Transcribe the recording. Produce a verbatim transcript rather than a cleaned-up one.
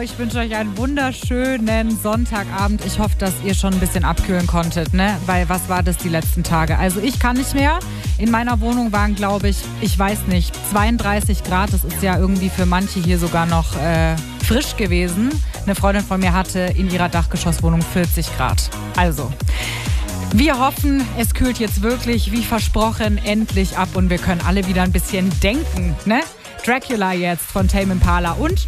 ich wünsche euch einen wunderschönen Sonntagabend. Ich hoffe, dass ihr schon ein bisschen abkühlen konntet, ne? Weil was war das die letzten Tage? Also ich kann nicht mehr. In meiner Wohnung waren, glaube ich, ich weiß nicht, zweiunddreißig Grad. Das ist ja irgendwie für manche hier sogar noch äh, frisch gewesen. Eine Freundin von mir hatte in ihrer Dachgeschosswohnung vierzig Grad. Also, wir hoffen, es kühlt jetzt wirklich, wie versprochen, endlich ab und wir können alle wieder ein bisschen denken, ne? Dracula jetzt von Tame Impala und